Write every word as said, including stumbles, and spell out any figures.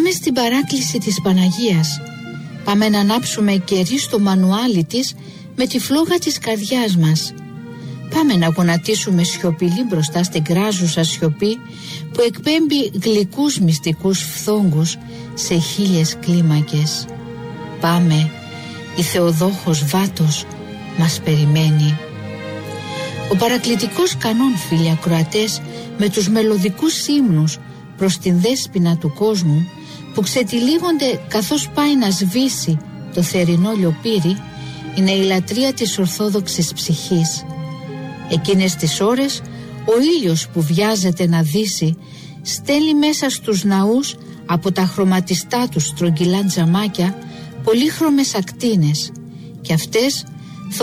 Πάμε στην παράκληση της Παναγίας. Πάμε να ανάψουμε κερί στο μανουάλι της με τη φλόγα της καρδιάς μας. Πάμε να γονατίσουμε σιωπηλή μπροστά στην κράζουσα σιωπή που εκπέμπει γλυκούς μυστικούς φθόγκους σε χίλιες κλίμακες. Πάμε, η Θεοδόχος Βάτος μας περιμένει. Ο παρακλητικός κανόν, φίλοι ακροατές, με τους μελωδικούς ύμνους προς την δέσποινα του κόσμου που ξετυλίγονται καθώς πάει να σβήσει το θερινό λιοπύρι, είναι η λατρεία της ορθόδοξης ψυχής. Εκείνες τις ώρες ο ήλιος που βιάζεται να δύσει στέλνει μέσα στους ναούς από τα χρωματιστά τους στρογγυλά τζαμάκια πολύχρωμες ακτίνες, και αυτές